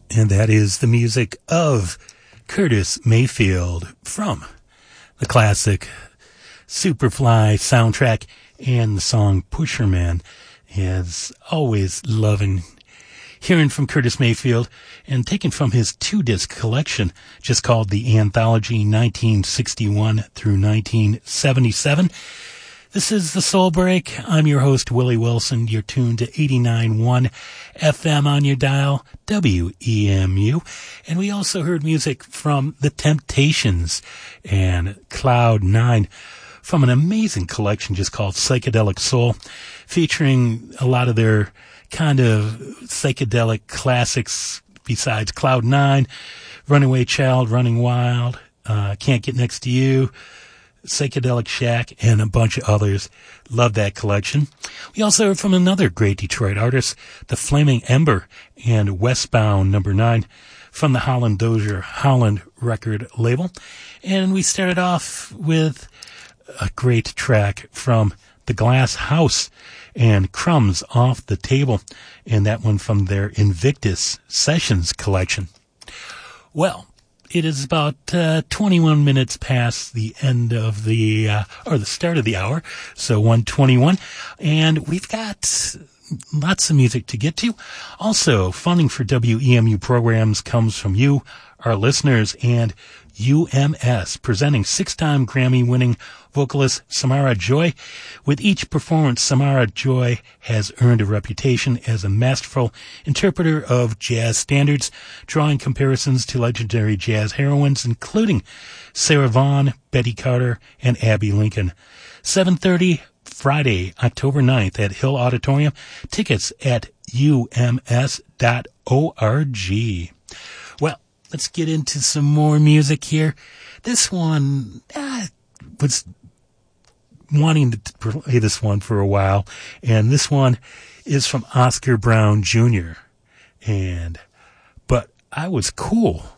And that is the music of Curtis Mayfield from the classic Superfly soundtrack and the song Pusherman. As always, loving hearing from Curtis Mayfield and taken from his 2-disc collection just called The Anthology 1961 through 1977. This is The Soul Break. I'm your host, Willie Wilson. You're tuned to 89.1 FM on your dial, WEMU. And we also heard music from The Temptations and Cloud 9 from an amazing collection just called Psychedelic Soul, featuring a lot of their kind of psychedelic classics besides Cloud 9, Runaway Child, Running Wild, Can't Get Next to You, Psychedelic Shack, and a bunch of others. Love that collection. We also heard from another great Detroit artist, The Flaming Ember and Westbound No. 9 from the Holland Dozier Holland record label. And we started off with a great track from The Glass House and Crumbs Off the Table, and that one from their Invictus Sessions collection. Well, it is about 21 minutes past the end of the start of the hour, so 1:21, and we've got lots of music to get to. Also, funding for WEMU programs comes from you, our listeners, and UMS, presenting 6-time Grammy-winning vocalist Samara Joy. With each performance, Samara Joy has earned a reputation as a masterful interpreter of jazz standards, drawing comparisons to legendary jazz heroines, including Sarah Vaughan, Betty Carter, and Abbey Lincoln. 7:30 Friday, October 9th at Hill Auditorium. Tickets at ums.org. Well, let's get into some more music here. This one, was wanting to play this one for a while, and this one is from Oscar Brown Jr. But I Was Cool.